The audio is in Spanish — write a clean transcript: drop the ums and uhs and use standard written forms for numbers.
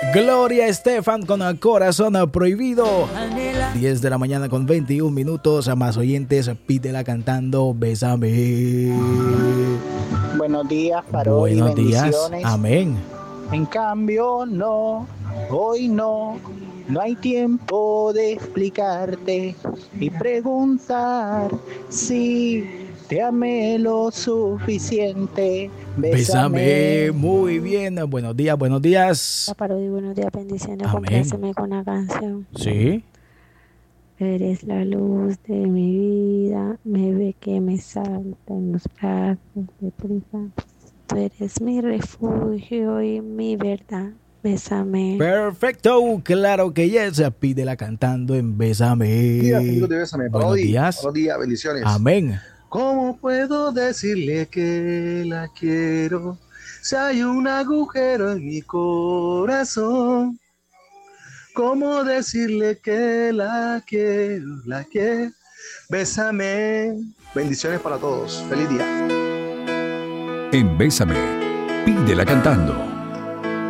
Gloria Estefan con el corazón prohibido. 10 de la mañana con 21 minutos. A más oyentes, pídela cantando Bésame. Buenos días, Parodi, Buenos días. bendiciones. Amén. En cambio, no, hoy no hay tiempo de explicarte y preguntar si te amé lo suficiente. Bésame. Muy bien. Buenos días, buenos días. Parodi, buenos días, bendiciones. Amén. Compláceme con la canción. Sí. Eres la luz de mi vida, me ve que me salta en los brazos de prisa. Tú eres mi refugio y mi verdad. Bésame. Perfecto, claro que yes. Pídela cantando en Bésame. Días, amigos de Bésame. Buenos días. Buenos días, bendiciones. Amén. ¿Cómo puedo decirle que la quiero si hay un agujero en mi corazón? ¿Cómo decirle que la quiero, la quiero? Bésame. Bendiciones para todos. Feliz día. En Bésame, pídela cantando.